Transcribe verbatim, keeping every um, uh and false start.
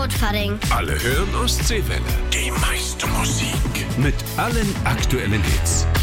Nordfadding. Alle hören Ostseewelle. Die meiste Musik. Mit allen aktuellen Hits.